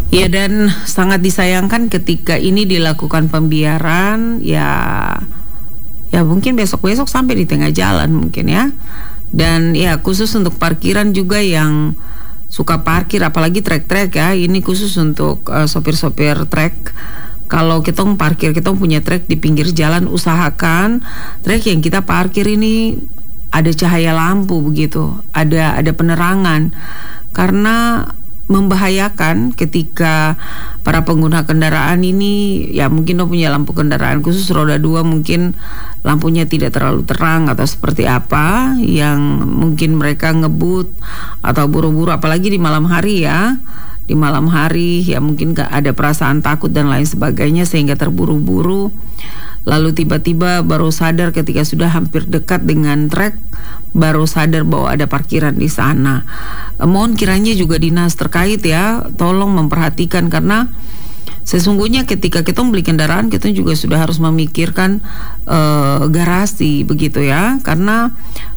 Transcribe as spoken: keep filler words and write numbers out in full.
Ya, dan sangat disayangkan ketika ini dilakukan pembiaran, ya ya mungkin besok-besok sampai di tengah jalan mungkin ya. Dan ya khusus untuk parkiran juga yang suka parkir, apalagi trek-trek ya, ini khusus untuk uh, sopir-sopir trek. Kalau kita parkir, kita punya trek di pinggir jalan, usahakan trek yang kita parkir ini ada cahaya lampu begitu, ada ada penerangan, karena membahayakan ketika para pengguna kendaraan ini ya mungkin udah punya lampu kendaraan khusus roda dua, mungkin lampunya tidak terlalu terang atau seperti apa, yang mungkin mereka ngebut atau buru-buru, apalagi di malam hari ya. Di malam hari ya mungkin ada perasaan takut dan lain sebagainya sehingga terburu-buru, lalu tiba-tiba baru sadar ketika sudah hampir dekat dengan trek, baru sadar bahwa ada parkiran di sana. Eh, mohon kiranya juga dinas terkait ya tolong memperhatikan, karena sesungguhnya ketika kita membeli kendaraan kita juga sudah harus memikirkan uh, garasi begitu ya, karena